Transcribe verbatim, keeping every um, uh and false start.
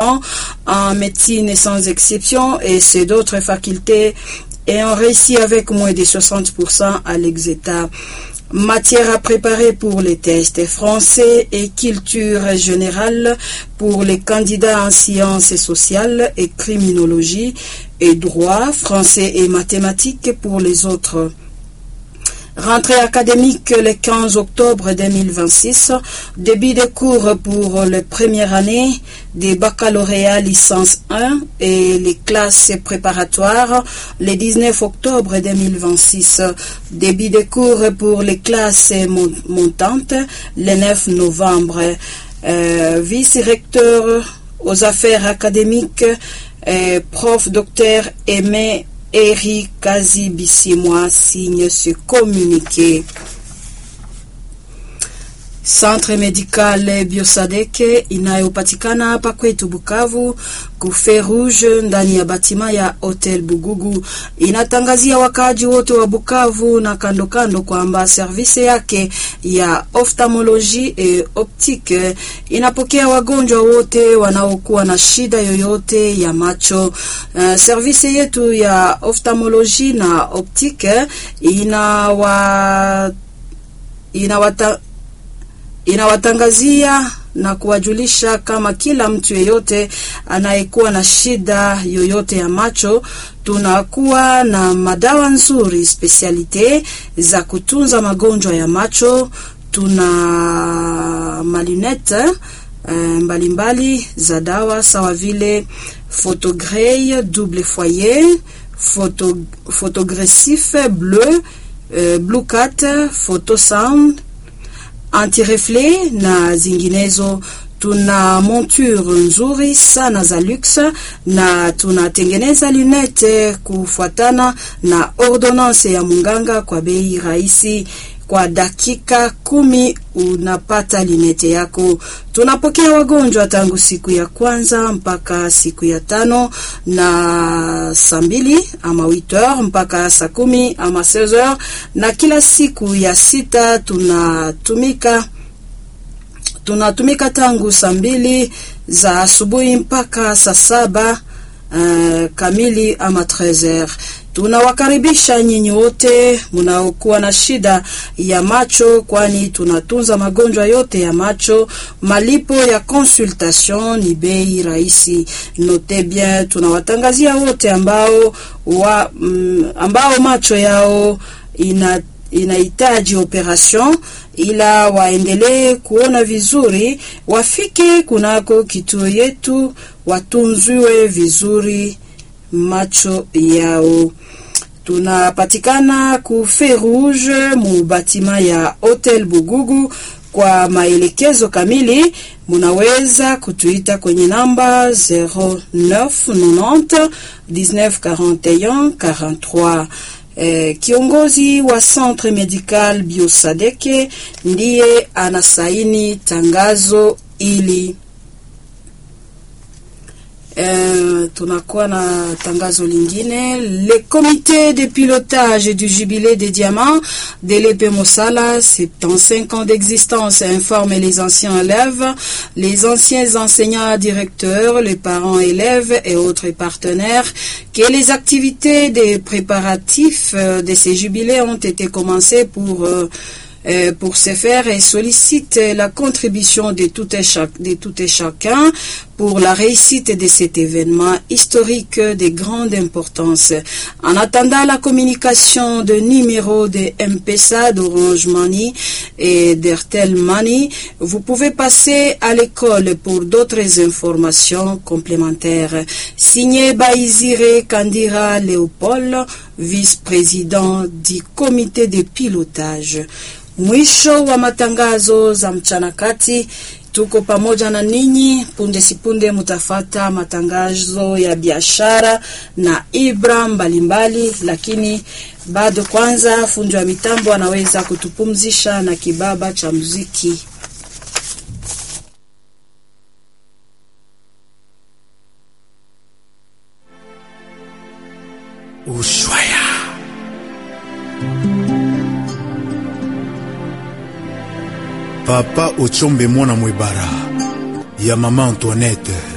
étudiants en médecine sans exception et c'est d'autres facultés ayant réussi avec moins de soixante pour cent à l'exéta. Matière à préparer pour les tests français et culture générale pour les candidats en sciences sociales et criminologie et droit, français et mathématiques pour les autres. Rentrée académique le quinze octobre deux mille vingt-six, début de cours pour la première année des baccalauréats licence un et les classes préparatoires le dix-neuf octobre deux mille vingt-six, début de cours pour les classes montantes le neuf novembre. Euh, vice-recteur aux affaires académiques, euh, prof docteur Aimé Eric Kazi Bissimwa signe ce communiqué. Centre médical Biosadeke inayopatikana hapa kwetu Bukavu kufe rouge ndani ya batima ya Hotel Bugugu inatangazia wakaji wote wa Bukavu na kando kando kwamba service yake ya ophthalmologie et optique inapokea wagonjwa wote wanaokuwa na shida yoyote ya macho. Uh, service yetu ya ophthalmologie na optique inawa inawata inawatangazia na kuwajulisha kama kila mtu yeyote anayekuwa na shida yoyote ya macho, tunakuwa na madawa nzuri specialite za kutunza magonjwa ya macho. Tuna malunette mbalimbali mbali za dawa sawa vile Photogrey double foyer, photo photogressif bleu, euh, Blue Cat, Photosound, anti-reflet na zinginezo. Tuna monture nzuri sana za luxe na tunatengeneza lunette kufuatana na ordonnance ya munganga kwa bei rahisi. Kwa dakika kumi unapata lunette yako. Tunapokea wagonjwa tangu siku ya kwanza mpaka siku ya tano na saa mbili ama huit heures mpaka saa kumi ama seize heures, na kila siku ya sita tunatumika tunatumika tangu saa mbili za asubuhi mpaka saa saba uh, kamili ama treize heures. Tunawakaribisha nyinyi wote mnaokuwa na shida ya macho, kwani tunatunza magonjwa yote ya macho. Malipo ya consultation ni bei rahisi. Note bien, tunawatangazia wote ambao wa, mm, ambao macho yao ina inahitaji operation ila waendelee kuona vizuri, wafike kunako kituo yetu watunzwe vizuri macho yao. Tunapatikana ku Feu Rouge mu batima ya Hotel Bugugu. Kwa maelekezo kamili munaweza kutuita kwenye namba zero neuf nonante dix-neuf quarante et un quarante-trois. Eh, kiongozi wa Centre Medical Biosadeke ndiye anasaini tangazo ili. Euh, tunakuwa na tangazo lingine. Le comité de pilotage du jubilé des diamants de l'E P Mosala, soixante-quinze ans d'existence, informe les anciens élèves, les anciens enseignants directeurs, les parents élèves et autres partenaires que les activités des préparatifs de ces jubilés ont été commencées pour euh, Euh, pour ce faire et sollicite la contribution de tout et, chaque, de tout et chacun pour la réussite de cet événement historique de grande importance. En attendant la communication de numéros de M-Pesa, d'Orange Money et d'Airtel Money, vous pouvez passer à l'école pour d'autres informations complémentaires. Signé Baizire Kandira Léopold, vice-président du comité de pilotage. Mwisho wa matangazo za mchana kati. Tuko pamoja na ninyi, punde sipunde mutafata matangazo ya biashara na ibra mbalimbali, lakini bado kwanza fundi wa mitambo anaweza kutupumzisha na kibaba cha muziki. Ushwaya Papa Ochombe mwana mwebara ya mama Antoinette